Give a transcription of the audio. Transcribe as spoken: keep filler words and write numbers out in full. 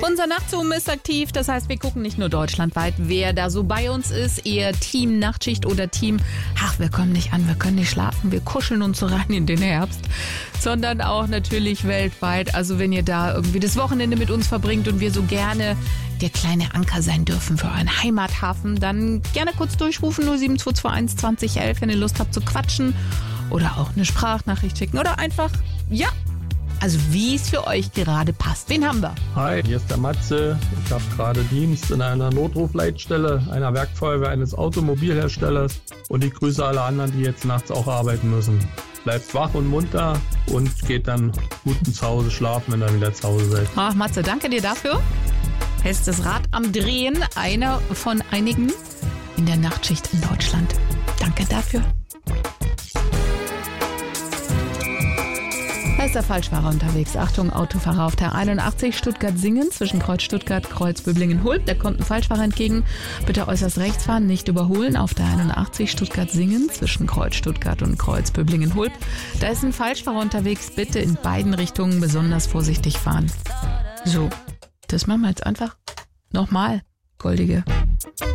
Unser Nachtzoom ist aktiv, das heißt, wir gucken nicht nur deutschlandweit, wer da so bei uns ist, eher Team Nachtschicht oder Team, ach, wir kommen nicht an, wir können nicht schlafen, wir kuscheln uns so rein in den Herbst, sondern auch natürlich weltweit. Also wenn ihr da irgendwie das Wochenende mit uns verbringt und wir so gerne der kleine Anker sein dürfen für euren Heimathafen, dann gerne kurz durchrufen, null sieben zwei zwei eins zwanzig elf, wenn ihr Lust habt zu quatschen oder auch eine Sprachnachricht schicken oder einfach, ja, also wie es für euch gerade passt. Wen haben wir? Hi, hier ist der Matze. Ich habe gerade Dienst in einer Notrufleitstelle einer Werkfeuerwehr eines Automobilherstellers und ich grüße alle anderen, die jetzt nachts auch arbeiten müssen. Bleibt wach und munter und geht dann gut zu Hause schlafen, wenn ihr wieder zu Hause seid. Ach, Matze, danke dir dafür. Hältst das Rad am Drehen, einer von einigen in der Nachtschicht in Deutschland. Danke dafür. Da ist der Falschfahrer unterwegs. Achtung, Autofahrer auf der einundachtzig Stuttgart-Singen zwischen Kreuz Stuttgart, Kreuz Böblingen-Hulb. Da kommt ein Falschfahrer entgegen. Bitte äußerst rechts fahren, nicht überholen. Auf der einundachtzig Stuttgart-Singen zwischen Kreuz Stuttgart und Kreuz Böblingen-Hulb. Da ist ein Falschfahrer unterwegs. Bitte in beiden Richtungen besonders vorsichtig fahren. So, das machen wir jetzt einfach nochmal, Goldige.